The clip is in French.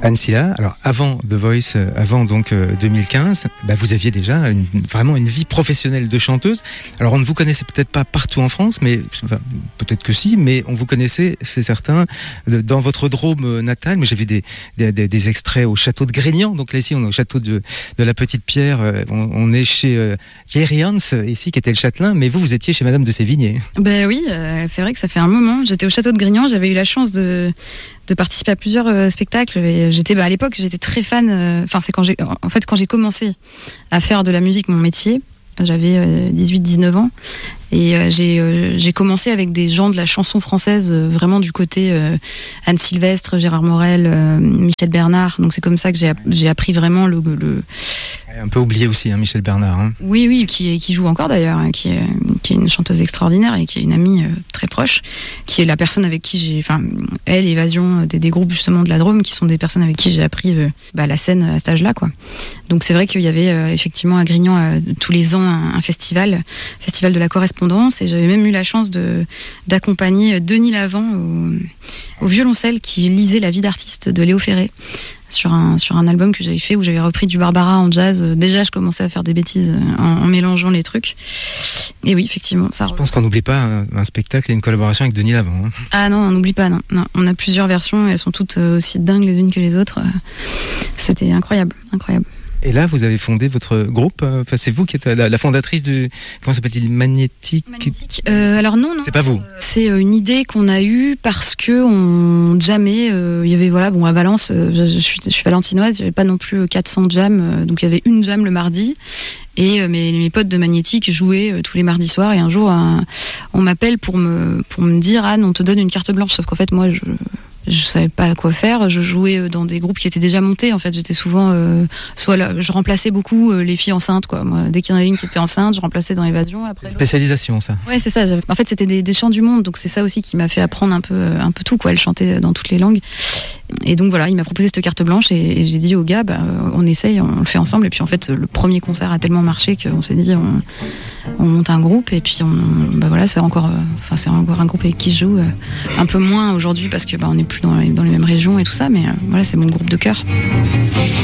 Anne Silla, alors avant The Voice, avant donc 2015, vous aviez déjà vraiment une vie professionnelle de chanteuse. Alors on ne vous connaissait peut-être pas partout en France, mais peut-être que si, mais on vous connaissait, c'est certain, dans votre Drôme natal. Mais j'ai vu des extraits au château de Grignan. Donc là ici on est au château de la Petite Pierre. On est chez Thierry Hans ici qui était le châtelain, mais vous étiez chez Madame de Sévigné. Ben oui, c'est vrai que ça fait un moment. J'étais au château de Grignan, j'avais eu la chance de participer à plusieurs spectacles. Et à l'époque, j'étais très fan. C'est quand j'ai commencé à faire de la musique mon métier. J'avais 18-19 ans. Et j'ai commencé avec des gens de la chanson française, vraiment du côté Anne Sylvestre, Gérard Morel, Michel Bernard. Donc c'est comme ça que j'ai appris vraiment le un peu oublié aussi, Michel Bernard. Hein. Oui, qui joue encore d'ailleurs, qui est une chanteuse extraordinaire et qui est une amie très proche, qui est la personne avec qui elle, Évasion, des groupes justement de la Drôme, qui sont des personnes avec qui j'ai appris la scène à cet âge-là, quoi. Donc c'est vrai qu'il y avait effectivement à Grignan tous les ans un festival de la correspondance, et j'avais même eu la chance d'accompagner Denis Lavant au violoncelle qui lisait La vie d'artiste de Léo Ferré. Sur un album que j'avais fait où j'avais repris du Barbara en jazz. Déjà, je commençais à faire des bêtises en mélangeant les trucs. Et oui, effectivement, ça. Je pense qu'on n'oublie pas un spectacle et une collaboration avec Denis Lavant. Hein. Ah non, on n'oublie pas, non. On a plusieurs versions, elles sont toutes aussi dingues les unes que les autres. C'était incroyable. Et là, vous avez fondé votre groupe. C'est vous qui êtes la fondatrice du... Comment s'appelle-t-il ? Magnétique. Alors non. C'est pas vous. C'est une idée qu'on a eue parce que on jammait. Il y avait à Valence. Je suis valentinoise. Il n'y avait pas non plus 400 jams. Donc il y avait une jam le mardi. Et mes potes de Magnétique jouaient tous les mardis soirs. Et un jour, on m'appelle pour me dire Anne, on te donne une carte blanche. Sauf qu'en fait, moi, je savais pas quoi faire. Je jouais dans des groupes qui étaient déjà montés. En fait, j'étais souvent je remplaçais beaucoup les filles enceintes, quoi. Moi, dès qu'il y en avait une qui était enceinte, je remplaçais dans Évasion. Après, c'est une spécialisation, ça. Ouais, c'est ça. En fait, c'était des chants du monde, donc c'est ça aussi qui m'a fait apprendre un peu tout, quoi. Elle chantait dans toutes les langues. Et donc voilà, il m'a proposé cette carte blanche et j'ai dit aux gars, on essaye, on le fait ensemble. Et puis en fait, le premier concert a tellement marché qu'on s'est dit, on monte un groupe. Et puis c'est encore un groupe avec qui je joue, un peu moins aujourd'hui parce que on n'est plus dans les mêmes régions et tout ça. Mais voilà, c'est mon groupe de cœur.